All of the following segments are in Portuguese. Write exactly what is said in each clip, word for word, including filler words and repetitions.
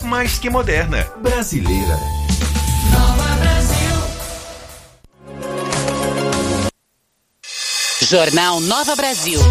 mais que moderna. Brasileira. Nova Brasil. Jornal Nova Brasil.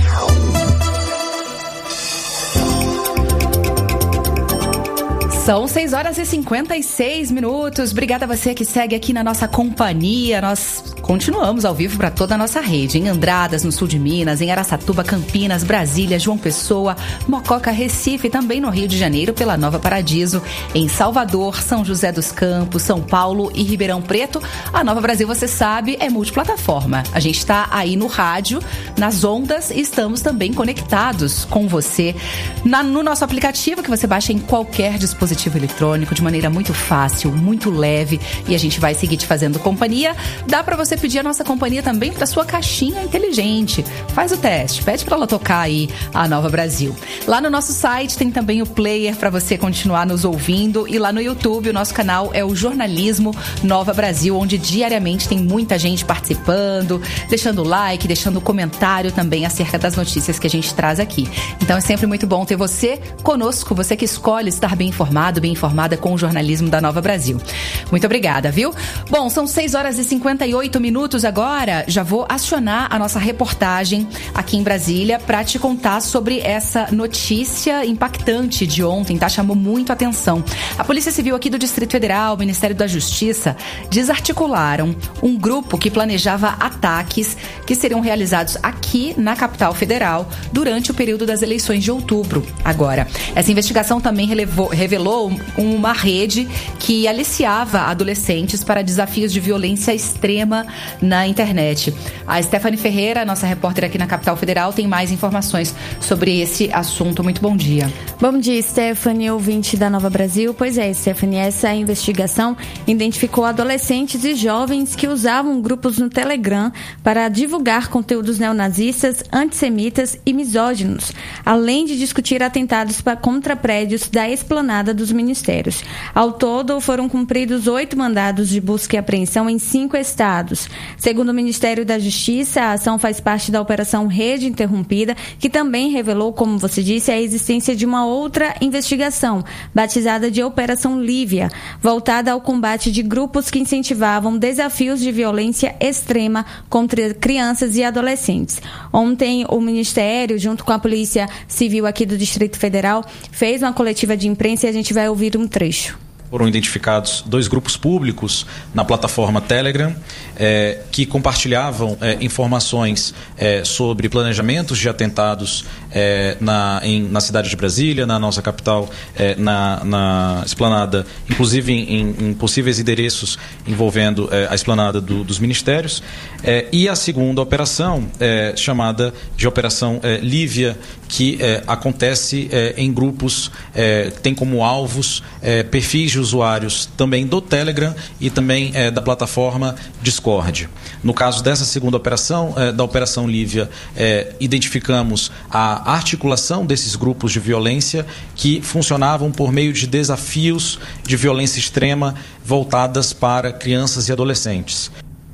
São seis horas e cinquenta e seis minutos. Obrigada a você que segue aqui na nossa companhia. Nós continuamos ao vivo para toda a nossa rede. Em Andradas, no sul de Minas, em Araçatuba, Campinas, Brasília, João Pessoa, Mococa, Recife e também no Rio de Janeiro pela Nova Paradiso. Em Salvador, São José dos Campos, São Paulo e Ribeirão Preto. A Nova Brasil, você sabe, é multiplataforma. A gente está aí no rádio, nas ondas e estamos também conectados com você na, no nosso aplicativo que você baixa em qualquer dispositivo eletrônico de maneira muito fácil, muito leve, e a gente vai seguir te fazendo companhia. Dá para você pedir a nossa companhia também para sua caixinha inteligente. Faz o teste, pede para ela tocar aí a Nova Brasil. Lá no nosso site tem também o player para você continuar nos ouvindo, e lá no YouTube o nosso canal é o Jornalismo Nova Brasil, onde diariamente tem muita gente participando, deixando like, deixando comentário também acerca das notícias que a gente traz aqui. Então é sempre muito bom ter você conosco, você que escolhe estar bem informado, bem informada com o jornalismo da Nova Brasil. Muito obrigada, viu? Bom, são seis horas e cinquenta e oito minutos agora. Já vou acionar a nossa reportagem aqui em Brasília para te contar sobre essa notícia impactante de ontem, tá? Chamou muito a atenção. A Polícia Civil aqui do Distrito Federal, o Ministério da Justiça, desarticularam um grupo que planejava ataques que seriam realizados aqui na capital federal durante o período das eleições de outubro. Agora, essa investigação também relevou, revelou uma rede que aliciava adolescentes para desafios de violência extrema na internet. A Stephanie Ferreira, nossa repórter aqui na capital federal, tem mais informações sobre esse assunto. Muito bom dia. Bom dia, Stephanie, ouvinte da Nova Brasil. Pois é, Stephanie, essa investigação identificou adolescentes e jovens que usavam grupos no Telegram para divulgar conteúdos neonazistas, antissemitas e misóginos, além de discutir atentados contra prédios da esplanada dos ministérios. Ao todo, foram cumpridos oito mandados de busca e apreensão em cinco estados. Segundo o Ministério da Justiça, a ação faz parte da Operação Rede Interrompida, que também revelou, como você disse, a existência de uma outra investigação, batizada de Operação Lívia, voltada ao combate de grupos que incentivavam desafios de violência extrema contra crianças e adolescentes. Ontem, o Ministério, junto com a Polícia Civil aqui do Distrito Federal, fez uma coletiva de imprensa e a gente vai ouvir um trecho. Foram identificados dois grupos públicos na plataforma Telegram eh, que compartilhavam eh, informações eh, sobre planejamentos de atentados eh, na, em, na cidade de Brasília, na nossa capital, eh, na, na esplanada, inclusive em, em possíveis endereços envolvendo eh, a esplanada do, dos ministérios. Eh, e a segunda operação, eh, chamada de Operação eh, Lívia, que eh, acontece eh, em grupos, eh, tem como alvos eh, perfis de usuários também do Telegram e também eh, da plataforma Discord. No caso dessa segunda operação, eh, da Operação Lívia, eh, identificamos a articulação desses grupos de violência que funcionavam por meio de desafios de violência extrema voltadas para crianças e adolescentes.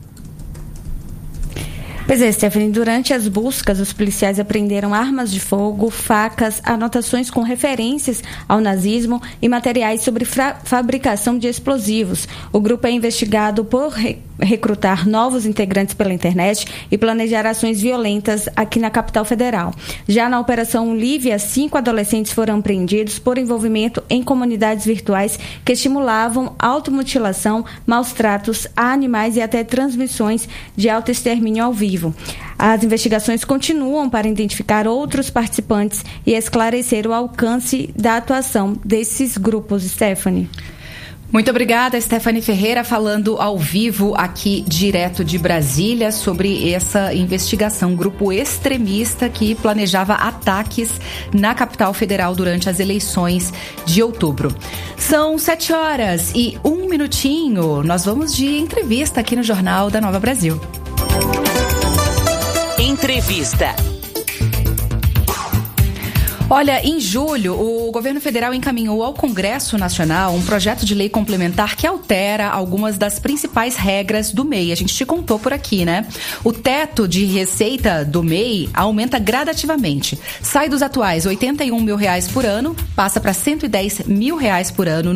Pois é, Stephanie, durante as buscas, os policiais apreenderam armas de fogo, facas, anotações com referências ao nazismo e materiais sobre fra- fabricação de explosivos. O grupo é investigado por re- recrutar novos integrantes pela internet e planejar ações violentas aqui na capital federal. Já na Operação Lívia, cinco adolescentes foram apreendidos por envolvimento em comunidades virtuais que estimulavam automutilação, maus tratos a animais e até transmissões de autoextermínio ao vivo. As investigações continuam para identificar outros participantes e esclarecer o alcance da atuação desses grupos, Stephanie. Muito obrigada, Stephanie Ferreira, falando ao vivo aqui direto de Brasília sobre essa investigação, grupo extremista que planejava ataques na capital federal durante as eleições de outubro. São sete horas e um minutinho, nós vamos de entrevista aqui no Jornal da Nova Brasil. Entrevista. Olha, em julho, o governo federal encaminhou ao Congresso Nacional um projeto de lei complementar que altera algumas das principais regras do M E I. A gente te contou por aqui, né? O teto de receita do M E I aumenta gradativamente. Sai dos atuais oitenta e um mil reais por ano, passa para cento e dez mil reais por ano